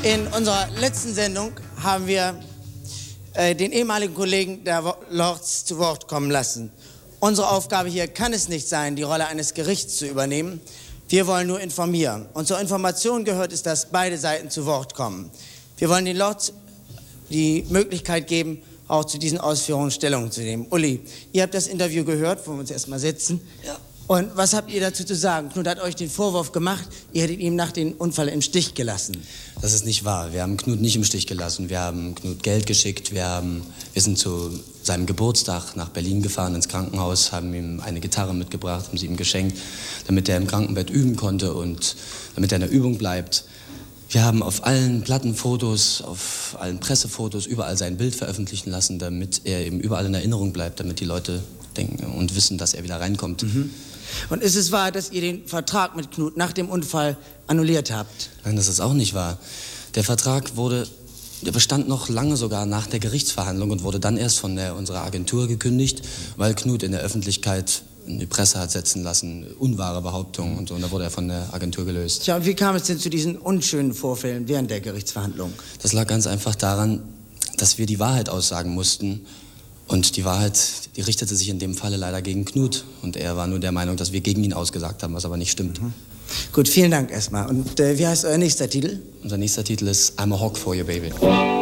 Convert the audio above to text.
In unserer letzten Sendung haben wir den ehemaligen Kollegen der Lords zu Wort kommen lassen. Unsere Aufgabe hier kann es nicht sein, die Rolle eines Gerichts zu übernehmen. Wir wollen nur informieren. Und zur Information gehört es, dass beide Seiten zu Wort kommen. Wir wollen den Lords die Möglichkeit geben, auch zu diesen Ausführungen Stellung zu nehmen. Uli, ihr habt das Interview gehört, wo wir uns erstmal setzen. Ja. Und was habt ihr dazu zu sagen? Knut hat euch den Vorwurf gemacht, ihr hättet ihn nach dem Unfall im Stich gelassen. Das ist nicht wahr. Wir haben Knut nicht im Stich gelassen. Wir haben Knut Geld geschickt. Wir sind zu seinem Geburtstag nach Berlin gefahren, ins Krankenhaus, haben ihm eine Gitarre mitgebracht, haben sie ihm geschenkt, damit er im Krankenbett üben konnte und damit er in der Übung bleibt. Wir haben auf allen Plattenfotos, auf allen Pressefotos überall sein Bild veröffentlichen lassen, damit er eben überall in Erinnerung bleibt, damit die Leute denken und wissen, dass er wieder reinkommt. Mhm. Und ist es wahr, dass ihr den Vertrag mit Knut nach dem Unfall annulliert habt? Nein, das ist auch nicht wahr. Der Vertrag der bestand noch lange sogar nach der Gerichtsverhandlung und wurde dann erst von unserer Agentur gekündigt, weil Knut in der Öffentlichkeit in die Presse hat setzen lassen, unwahre Behauptungen und so. Und da wurde er von der Agentur gelöst. Tja, und wie kam es denn zu diesen unschönen Vorfällen während der Gerichtsverhandlung? Das lag ganz einfach daran, dass wir die Wahrheit aussagen mussten. Und die Wahrheit, die richtete sich in dem Falle leider gegen Knut. Und er war nur der Meinung, dass wir gegen ihn ausgesagt haben, was aber nicht stimmt. Mhm. Gut, vielen Dank erstmal. Und wie heißt euer nächster Titel? Unser nächster Titel ist I'm a Hawk for You, Baby.